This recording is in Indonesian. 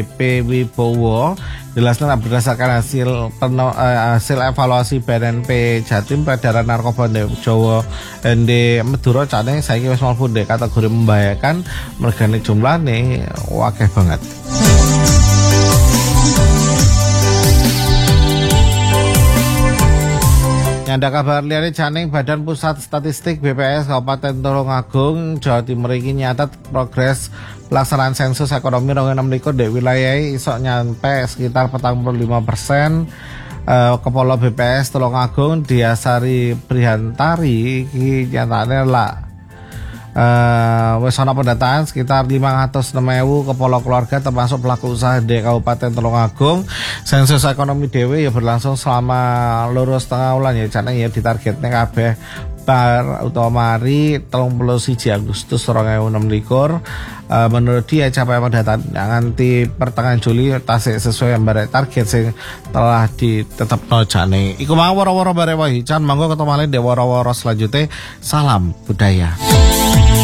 BP Wibowo jelasnya berdasarkan hasil evaluasi BNNP Jatim peredaran narkoba di Jawa di Madura cane saiki wis mlebu kategori membahayakan mergane jumlahne akeh banget. Ada kabar liane Caning Badan Pusat Statistik BPS Kabupaten Tulungagung Jawa Timur ini nyatat progres pelaksanaan sensus ekonomi 2026 di wilayah isok nyampe sekitar 45%. Kepala BPS Tulungagung Diasari Prihantari iki nyatane lah wis ana pendataan sekitar 506.000 kepala keluarga termasuk pelaku usaha di Kabupaten Tulungagung. Sensus ekonomi dhewe ya berlangsung selama 2,5 bulan ya jane ya ditargetne kabeh bar utawa mari 31 Agustus 2026. Menurut dia capaian pendataan nganti pertengahan Juli tasik sesuai ambare target sing telah ditetepno jane. Iku mau woro-woro bare wae can manggo ketemu malih di woro-woro selanjutnya. Salam budaya.